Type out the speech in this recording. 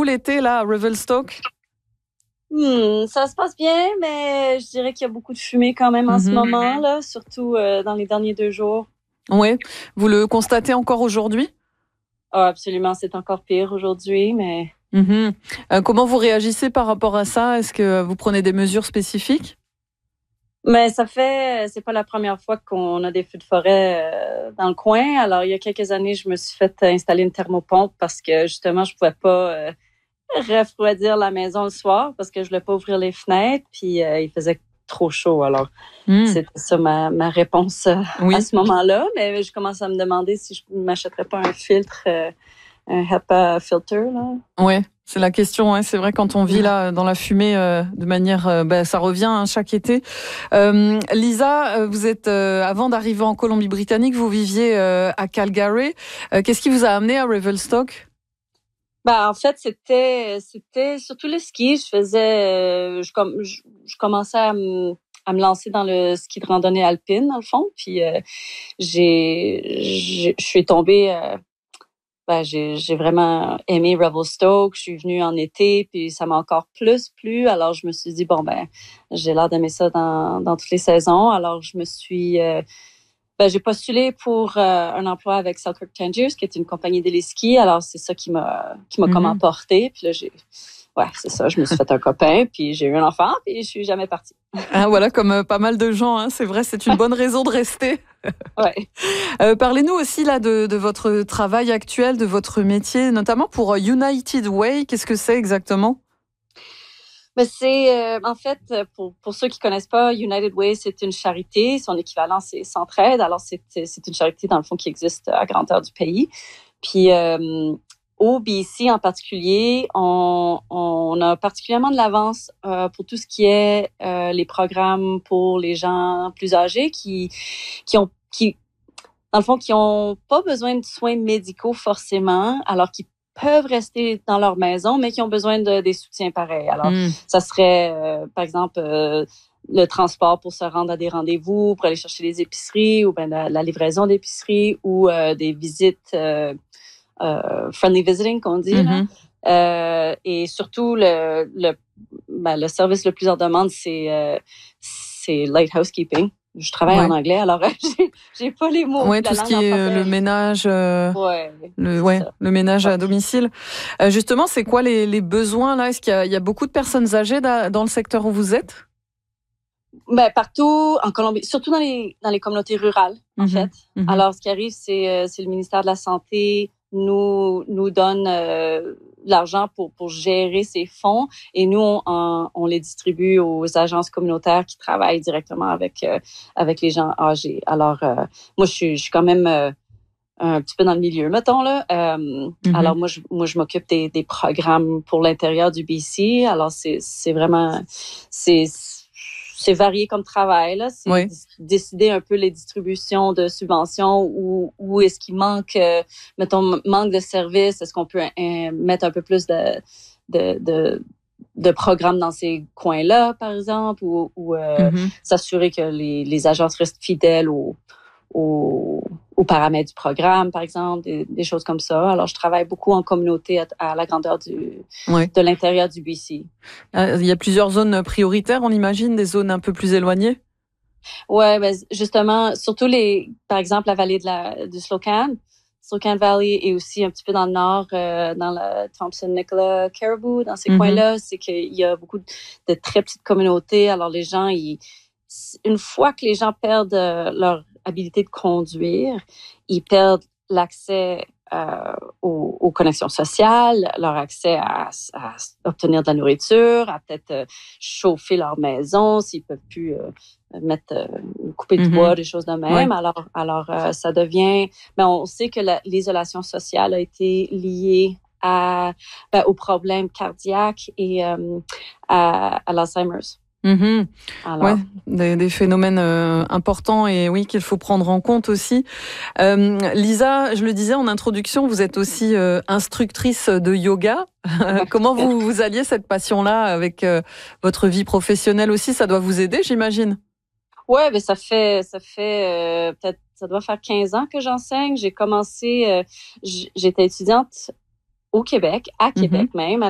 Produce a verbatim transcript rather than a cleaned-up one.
vous l'été là à Revelstoke? Hmm, ça se passe bien, mais je dirais qu'il y a beaucoup de fumée quand même en mm-hmm. ce moment, là, surtout euh, dans les derniers deux jours. Oui, vous le constatez encore aujourd'hui? Oh, absolument, c'est encore pire aujourd'hui, mais... Mm-hmm. Euh, comment vous réagissez par rapport à ça? Est-ce que vous prenez des mesures spécifiques? Mais ça fait, c'est pas la première fois qu'on a des feux de forêt euh, dans le coin. Alors, il y a quelques années, je me suis fait installer une thermopompe parce que justement, je pouvais pas euh, refroidir la maison le soir parce que je voulais pas ouvrir les fenêtres. Puis euh, il faisait trop chaud. Alors, mm. c'était ça ma, ma réponse euh, oui. à ce moment-là. Mais je commence à me demander si je m'achèterais pas un filtre, euh, un HEPA filter là. Ouais. C'est la question, hein. C'est vrai quand on vit là dans la fumée euh, de manière, euh, bah, ça revient hein, chaque été. Euh, Lisa, vous êtes euh, avant d'arriver en Colombie-Britannique, vous viviez euh, à Calgary. Euh, qu'est-ce qui vous a amené à Revelstoke? Bah en fait c'était c'était surtout le ski. Je faisais, euh, je, je, je commençais à me à me lancer dans le ski de randonnée alpine dans le fond. Puis euh, j'ai je suis tombée. Euh, Ben, j'ai, j'ai vraiment aimé Revelstoke. Je suis venue en été, puis ça m'a encore plus plu. Alors, je me suis dit, bon, ben, j'ai l'air d'aimer ça dans, dans toutes les saisons. Alors, je me suis... Euh, ben, j'ai postulé pour euh, un emploi avec Selkirk Tangiers, qui est une compagnie de ski. Alors, c'est ça qui m'a, qui m'a mm-hmm. comme emporté. Puis là, j'ai... Ouais, c'est ça. Je me suis fait un copain, puis j'ai eu un enfant, puis je suis jamais partie. Ah, voilà, comme euh, pas mal de gens, hein, c'est vrai, c'est une bonne raison de rester. Ouais. Euh, parlez-nous aussi là de, de votre travail actuel, de votre métier, notamment pour United Way. Qu'est-ce que c'est exactement? Ben c'est euh, en fait pour pour ceux qui connaissent pas, United Way, c'est une charité. Son équivalent c'est Centraide. Alors c'est c'est une charité dans le fond qui existe à grandeur du pays. Puis euh, au B C en particulier, on, on a particulièrement de l'avance euh, pour tout ce qui est euh, les programmes pour les gens plus âgés qui qui ont qui dans le fond qui ont pas besoin de soins médicaux forcément, alors qu'ils peuvent rester dans leur maison, mais qui ont besoin de des soutiens pareils. Alors mm. ça serait euh, par exemple euh, le transport pour se rendre à des rendez-vous, pour aller chercher les épiceries ou ben la, la livraison d'épicerie ou euh, des visites euh, Euh, friendly visiting qu'on dit mm-hmm. là. Euh, et surtout le le ben, le service le plus en demande c'est euh, c'est light housekeeping. Je travaille ouais. en anglais alors j'ai j'ai pas les mots. Ouais, tout ce qui est le ménage euh, ouais, le ouais ça. le ménage ouais. à domicile. Euh, justement, c'est quoi les les besoins là? Est-ce qu'il y a il y a beaucoup de personnes âgées dans le secteur où vous êtes? Ben partout en Colombie, surtout dans les dans les communautés rurales en mm-hmm. fait. Mm-hmm. Alors ce qui arrive c'est euh, c'est le ministère de la Santé nous nous donne euh, l'argent pour pour gérer ces fonds et nous on, on, on les distribue aux agences communautaires qui travaillent directement avec euh, avec les gens âgés. Alors euh, moi je suis je suis quand même euh, un petit peu dans le milieu mettons là. Euh, mm-hmm. Alors moi je moi je m'occupe des des programmes pour l'intérieur du B C. Alors c'est c'est vraiment c'est c'est varié comme travail là, c'est oui. décider un peu les distributions de subventions ou où est-ce qu'il manque euh, mettons manque de services, est-ce qu'on peut euh, mettre un peu plus de de de de programmes dans ces coins-là par exemple ou ou euh, mm-hmm. s'assurer que les les agences restent fidèles aux aux aux paramètres du programme, par exemple, des, des choses comme ça. Alors, je travaille beaucoup en communauté à, à la grandeur du, oui. de l'intérieur du B C. Euh, il y a plusieurs zones prioritaires, on imagine, des zones un peu plus éloignées? Ouais, ben, justement, surtout les, par exemple, la vallée de la, du Slocan, Slocan Valley et aussi un petit peu dans le nord, euh, dans la Thompson, Nicola, Caribou, dans ces mm-hmm. coins-là, c'est qu'il y a beaucoup de, de très petites communautés. Alors, les gens, ils, une fois que les gens perdent euh, leur habilité de conduire, ils perdent l'accès euh, aux, aux connexions sociales, leur accès à, à obtenir de la nourriture, à peut-être euh, chauffer leur maison s'ils peuvent plus euh, mettre euh, couper du mm-hmm. bois, des choses de même. Ouais. Alors, alors euh, ça devient. Mais on sait que la, l'isolation sociale a été liée à ben, aux problèmes cardiaques et euh, à, à l'Alzheimer's. Mmh. Ouais, des, des phénomènes euh, importants et oui qu'il faut prendre en compte aussi. Euh, Lisa, je le disais en introduction, vous êtes aussi euh, instructrice de yoga. Comment vous, vous alliez cette passion-là avec euh, votre vie professionnelle aussi? Ça doit vous aider, j'imagine. Ouais, ben ça fait ça fait euh, peut-être ça doit faire quinze ans que j'enseigne. J'ai commencé, euh, j'étais étudiante au Québec, à Québec mmh. même.